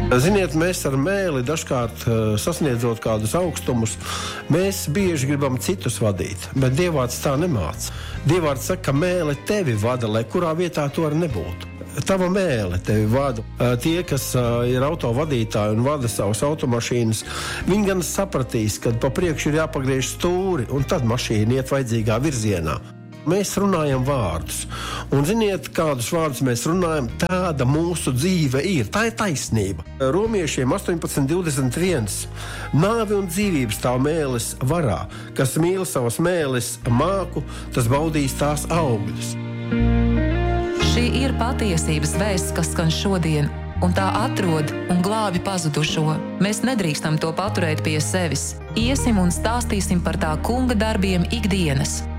Ziniet, mēs ar mēli dažkārt sasniedzot kādus augstumus, mēs bieži gribam citus vadīt, bet Dievvvārds tā nemāca. Dievvvārds saka, ka mēle tevi vada, lai kurā vietā to arī nebūtu. Tava mēle tevi vada. Tie, kas ir autovadītāji un vada savas automašīnas, viņi gan sapratīs, ka pa priekšu ir jāpagriež stūri, un tad mašīna iet vajadzīgā virzienā. Mēs runājam vārdus. Un ziniet, kādus vārdus mēs runājam, tāda mūsu dzīve ir. Tā ir taisnība. Romiešiem 18:21. Nāve un dzīvības stāv mēles varā. Kas mīl savas mēles māku, tas baudīs tās augļus. Šī ir patiesības vēsts, kas skan šodien, un tā atrod un glābi pazudušo. Mēs nedrīkstam to paturēt pie sevis. Iesim un stāstīsim par tā kunga darbiem ikdienas.